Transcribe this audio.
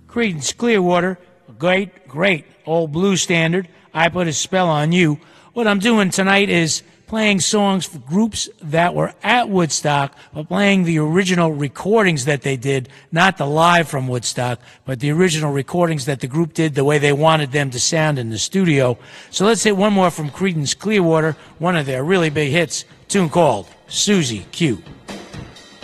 Creedence Clearwater, a great old blues standard. I Put a Spell on You. What I'm doing tonight is playing songs for groups that were at Woodstock, but playing the original recordings that they did, not the live from Woodstock, but the original recordings that the group did the way they wanted them to sound in the studio. So let's hit one more from Creedence Clearwater, one of their really big hits, a tune called Susie Q.